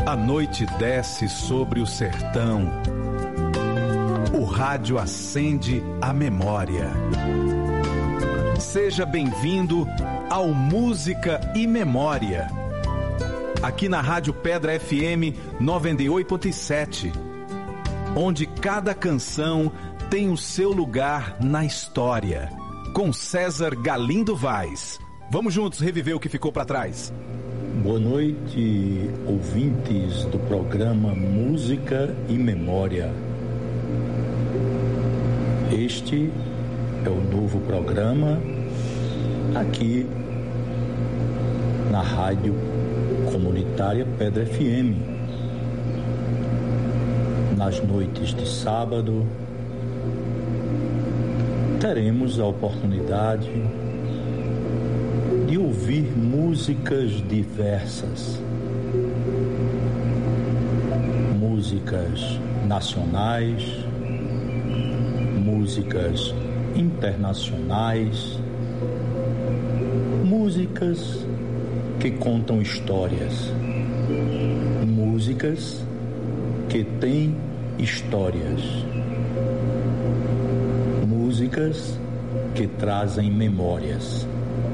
A noite desce sobre o sertão. O rádio acende a memória. Seja bem-vindo ao Música e Memória. Aqui na Rádio Pedra FM 98.7, onde cada canção tem o seu lugar na história. Com César Galindo Vaz. Vamos juntos reviver o que ficou para trás. Boa noite, ouvintes do programa Música e Memória. Este é o novo programa aqui na Rádio Comunitária Pedra FM. Nas noites de sábado, teremos a oportunidade de ouvir músicas diversas, músicas nacionais, músicas internacionais, músicas que contam histórias, músicas que têm histórias, músicas que trazem memórias.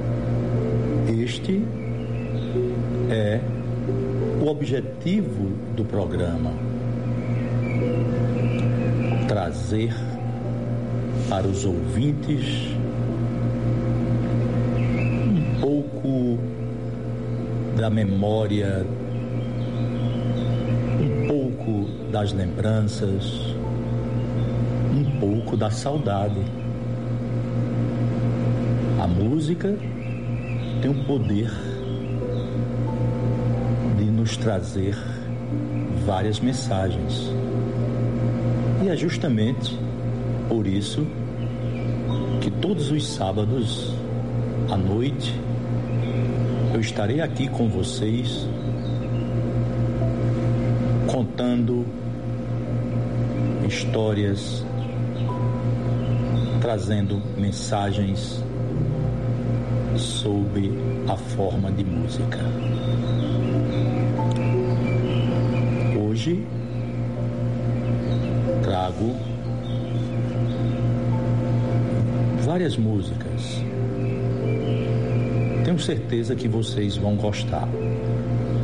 Este é o objetivo do programa: trazer para os ouvintes um pouco da memória, um pouco das lembranças, um pouco da saudade. A música tem o poder de nos trazer várias mensagens. E é justamente por isso que todos os sábados à noite eu estarei aqui com vocês contando histórias, trazendo mensagens sob a forma de música. Hoje trago várias músicas. Tenho certeza que vocês vão gostar.